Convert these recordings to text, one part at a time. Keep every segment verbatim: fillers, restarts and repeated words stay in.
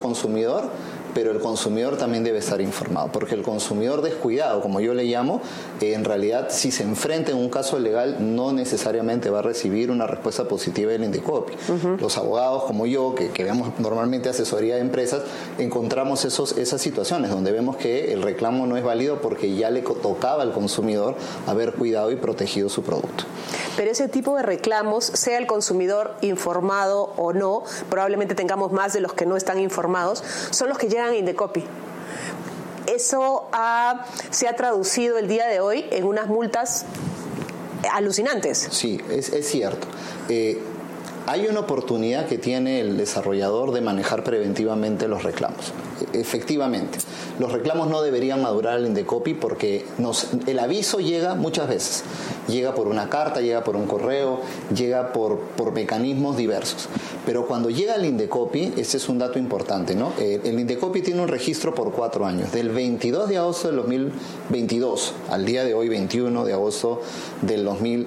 consumidor, pero el consumidor también debe estar informado, porque el consumidor descuidado, como yo le llamo, eh, en realidad si se enfrenta en un caso legal no necesariamente va a recibir una respuesta positiva del Indecopi. Uh-huh. Los abogados como yo, que, que vemos normalmente asesoría de empresas, encontramos esos, esas situaciones donde vemos que el reclamo no es válido porque ya le tocaba al consumidor haber cuidado y protegido su producto. Pero ese tipo de reclamos, sea el consumidor informado o no, probablemente tengamos más de los que no están informados, son los que llegan a Indecopi. Eso ha, se ha traducido el día de hoy en unas multas alucinantes. Sí, es, es cierto. Eh, Hay una oportunidad que tiene el desarrollador de manejar preventivamente los reclamos. Efectivamente, los reclamos no deberían madurar al Indecopi porque nos, el aviso llega muchas veces. Llega por una carta, llega por un correo, llega por, por mecanismos diversos. Pero cuando llega al Indecopi, este es un dato importante, ¿no? El, el Indecopi tiene un registro por cuatro años. Del veintidós de agosto del dos mil veintidós al día de hoy, veintiuno de agosto del dos mil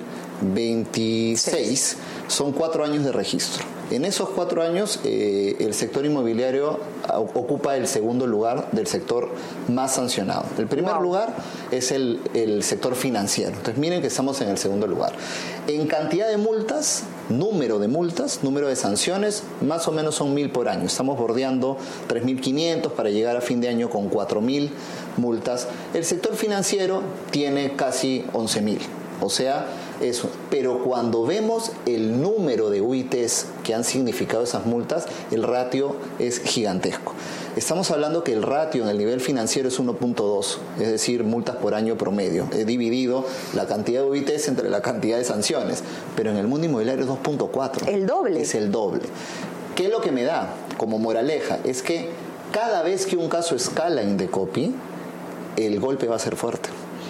veintiséis, son cuatro años de registro. En esos cuatro años, eh, el sector inmobiliario ocupa el segundo lugar del sector más sancionado. El primer wow. lugar es el, el sector financiero. Entonces, miren que estamos en el segundo lugar. En cantidad de multas, número de multas, número de sanciones, más o menos son mil por año. Estamos bordeando tres mil quinientos para llegar a fin de año con cuatro mil multas. El sector financiero tiene casi once mil. O sea, eso. Pero cuando vemos el número de U I Ts que han significado esas multas, el ratio es gigantesco. Estamos hablando que el ratio en el nivel financiero es uno punto dos, es decir, multas por año promedio. He dividido la cantidad de U I Ts entre la cantidad de sanciones, pero en el mundo inmobiliario es dos punto cuatro. ¿El doble? Es el doble. ¿Qué es lo que me da como moraleja? Es que cada vez que un caso escala en Indecopi, el golpe va a ser fuerte,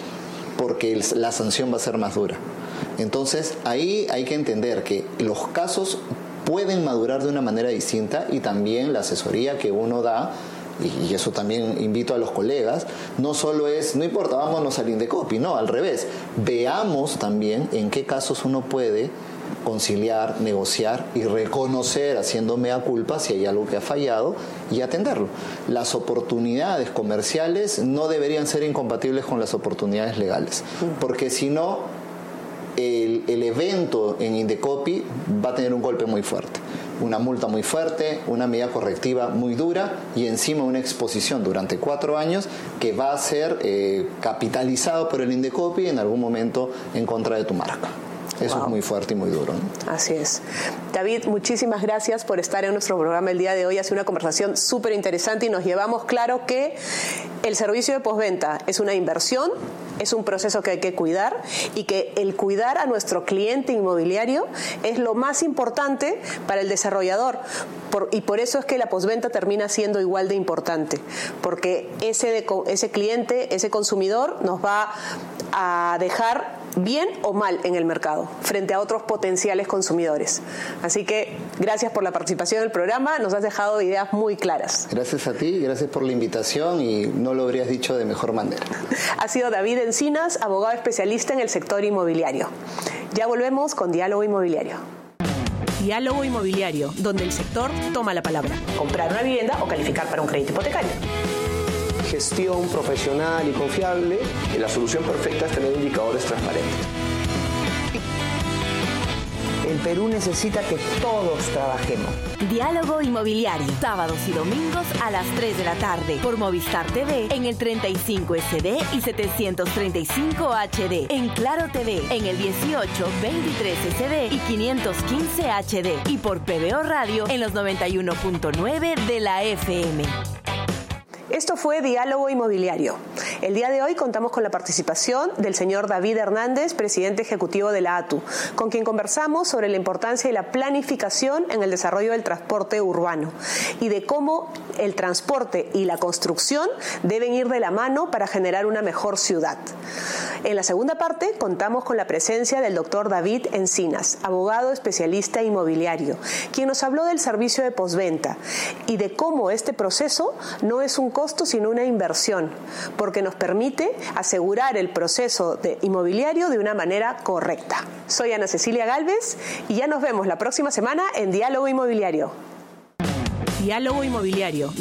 porque el, la sanción va a ser más dura. Entonces, ahí hay que entender que los casos pueden madurar de una manera distinta y también la asesoría que uno da, y eso también invito a los colegas, no solo es, no importa, vámonos al Indecopi, no, al revés. Veamos también en qué casos uno puede conciliar, negociar y reconocer, haciendo mea culpa si hay algo que ha fallado y atenderlo. Las oportunidades comerciales no deberían ser incompatibles con las oportunidades legales, porque si no, el, el evento en Indecopi va a tener un golpe muy fuerte. Una multa muy fuerte, una medida correctiva muy dura y encima una exposición durante cuatro años que va a ser eh, capitalizado por el Indecopi en algún momento en contra de tu marca. Eso wow. es muy fuerte y muy duro, ¿no? Así es. David, muchísimas gracias por estar en nuestro programa el día de hoy. Ha sido una conversación súper interesante y nos llevamos claro que el servicio de postventa es una inversión, es un proceso que hay que cuidar y que el cuidar a nuestro cliente inmobiliario es lo más importante para el desarrollador. Por, y por eso es que la postventa termina siendo igual de importante, porque ese, de, ese cliente, ese consumidor nos va a dejar bien o mal en el mercado frente a otros potenciales consumidores. Así que gracias por la participación en el programa, nos has dejado ideas muy claras. Gracias a ti, gracias por la invitación y no lo habrías dicho de mejor manera. Ha sido David Encinas, abogado especialista en el sector inmobiliario. Ya volvemos con Diálogo Inmobiliario. Diálogo Inmobiliario, donde el sector toma la palabra. Comprar una vivienda o calificar para un crédito hipotecario. Gestión profesional y confiable. Y la solución perfecta es tener indicadores transparentes. El Perú necesita que todos trabajemos. Diálogo Inmobiliario, sábados y domingos a las tres de la tarde por Movistar T V en el treinta y cinco S D y setecientos treinta y cinco H D, en Claro T V en el dieciocho, veintitrés S D y quinientos quince H D y por P B O Radio en los noventa y uno punto nueve de la F M. Esto fue Diálogo Inmobiliario. El día de hoy contamos con la participación del señor David Hernández, presidente ejecutivo de la A T U, con quien conversamos sobre la importancia de la planificación en el desarrollo del transporte urbano y de cómo el transporte y la construcción deben ir de la mano para generar una mejor ciudad. En la segunda parte contamos con la presencia del doctor David Encinas, abogado especialista inmobiliario, quien nos habló del servicio de postventa y de cómo este proceso no es un costo sino una inversión, porque nos permite asegurar el proceso de inmobiliario de una manera correcta. Soy Ana Cecilia Gálvez y ya nos vemos la próxima semana en Diálogo Inmobiliario. Diálogo Inmobiliario,